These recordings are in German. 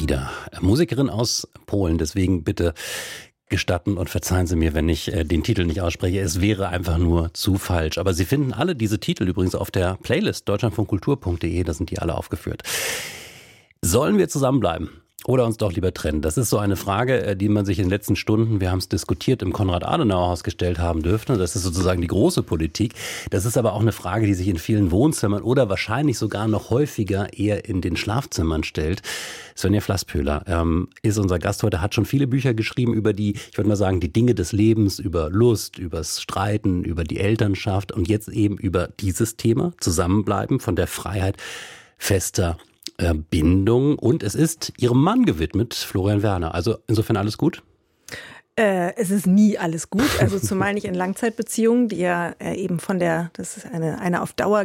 wieder Musikerin aus Polen. Deswegen bitte gestatten und verzeihen Sie mir, wenn ich den Titel nicht ausspreche. Es wäre einfach nur zu falsch. Aber Sie finden alle diese Titel übrigens auf der Playlist deutschlandfunkkultur.de. Da sind die alle aufgeführt. Sollen wir zusammenbleiben oder uns doch lieber trennen? Das ist so eine Frage, die man sich in den letzten Stunden, wir haben es diskutiert, im Konrad-Adenauer-Haus gestellt haben dürfte. Das ist sozusagen die große Politik. Das ist aber auch eine Frage, die sich in vielen Wohnzimmern oder wahrscheinlich sogar noch häufiger eher in den Schlafzimmern stellt. Svenja Flasspöhler ist unser Gast heute, hat schon viele Bücher geschrieben über die, ich würde mal sagen, die Dinge des Lebens, über Lust, übers Streiten, über die Elternschaft und jetzt eben über dieses Thema, Zusammenbleiben, von der Freiheit fester Bindung, und es ist ihrem Mann gewidmet, Florian Werner. Also insofern alles gut? Es ist nie alles gut, also zumal nicht in Langzeitbeziehungen, die ja eben das ist eine auf Dauer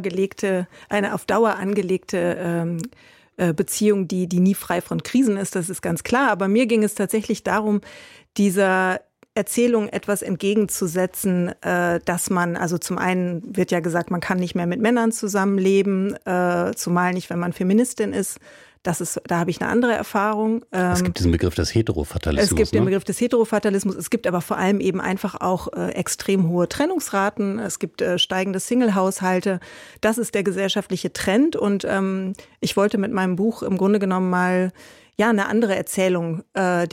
angelegte Beziehung, die nie frei von Krisen ist, das ist ganz klar. Aber mir ging es tatsächlich darum, dieser Erzählung etwas entgegenzusetzen, dass man, also zum einen wird ja gesagt, man kann nicht mehr mit Männern zusammenleben, zumal nicht, wenn man Feministin ist. Da habe ich eine andere Erfahrung. Es gibt diesen Begriff des Heterofatalismus. Es gibt den Begriff des Heterofatalismus. Es gibt aber vor allem eben einfach auch extrem hohe Trennungsraten. Es gibt steigende Single-Haushalte. Das ist der gesellschaftliche Trend. Und ich wollte mit meinem Buch im Grunde genommen mal eine andere Erzählung dem